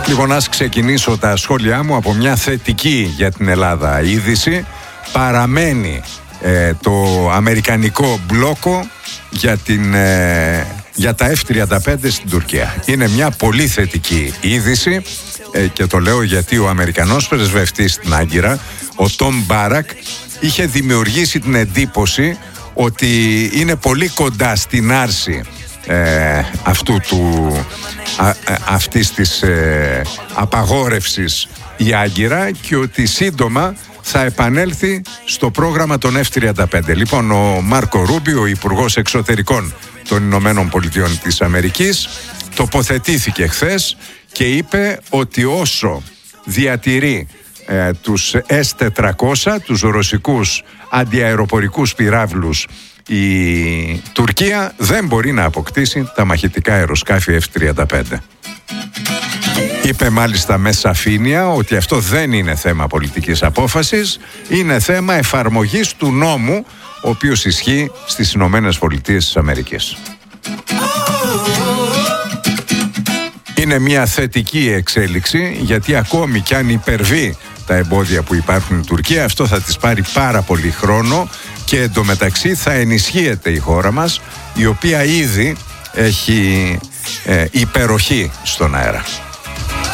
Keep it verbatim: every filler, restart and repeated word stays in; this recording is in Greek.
Λοιπόν, ας ξεκινήσω τα σχόλιά μου από μια θετική για την Ελλάδα είδηση. Παραμένει ε, το αμερικανικό μπλόκο για, την, ε, για τα εφ τριάντα πέντε στην Τουρκία. Είναι μια πολύ θετική είδηση ε, και το λέω γιατί ο Αμερικανός πρεσβευτής στην Άγκυρα, ο Τόμ Μπάρακ, είχε δημιουργήσει την εντύπωση ότι είναι πολύ κοντά στην άρση ε, αυτού του, α, α, αυτής της ε, απαγόρευσης η Άγκυρα και ότι σύντομα θα επανέλθει στο πρόγραμμα των εφ τριάντα πέντε. Λοιπόν, ο Μάρκο Ρούμπιο, ο Υπουργός Εξωτερικών των Ηνωμένων Πολιτειών της Αμερικής, τοποθετήθηκε χθες και είπε ότι όσο διατηρεί ε, τους ες τετρακόσια, τους ρωσικούς αντιαεροπορικούς πυράβλους, η Τουρκία δεν μπορεί να αποκτήσει τα μαχητικά αεροσκάφη εφ τριάντα πέντε. Είπε μάλιστα με σαφήνεια ότι αυτό δεν είναι θέμα πολιτικής απόφασης, είναι θέμα εφαρμογής του νόμου, ο οποίος ισχύει στις Ηνωμένες Πολιτείες της Αμερικής. Είναι μια θετική εξέλιξη, γιατί ακόμη κι αν υπερβεί τα εμπόδια που υπάρχουν στην Τουρκία, αυτό θα της πάρει πάρα πολύ χρόνο και εντωμεταξύ θα ενισχύεται η χώρα μας, η οποία ήδη έχει ε, υπεροχή στον αέρα.